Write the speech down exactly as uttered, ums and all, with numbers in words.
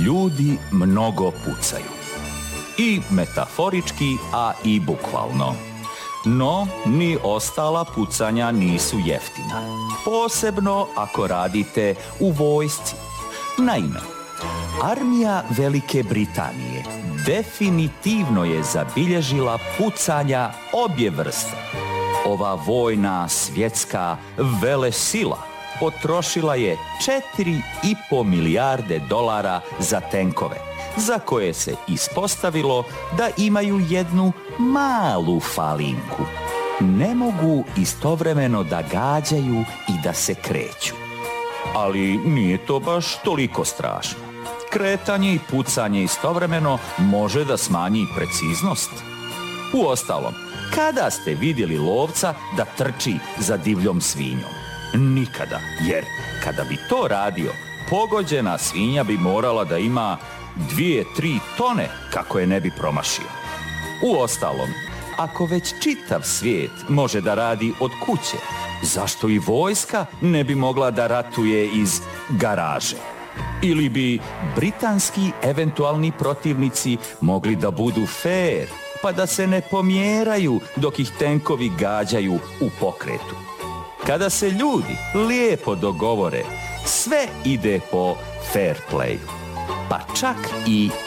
Ljudi mnogo pucaju. I metaforički, a i bukvalno. No, ni ostala pucanja nisu jeftina. Posebno ako radite u vojsci. Naime, armija Velike Britanije definitivno je zabilježila pucanja obje vrste. Ova vojna svjetska velesila potrošila je četiri i po milijarde dolara za tenkove, za koje se ispostavilo da imaju jednu malu falinku. Ne mogu istovremeno da gađaju i da se kreću. Ali nije to baš toliko strašno. Kretanje i pucanje istovremeno može da smanji preciznost. Uostalom, kada ste vidjeli lovca da trči za divljom svinjom? Nikada, jer kada bi to radio, pogođena svinja bi morala da ima dvije, tri tone kako je ne bi promašio. Uostalom, ako već čitav svijet može da radi od kuće, zašto i vojska ne bi mogla da ratuje iz garaže? Ili bi britanski eventualni protivnici mogli da budu fair, pa da se ne pomjeraju dok ih tenkovi gađaju u pokretu? Kada se ljudi lijepo dogovore, sve ide po fair playu, pa čak i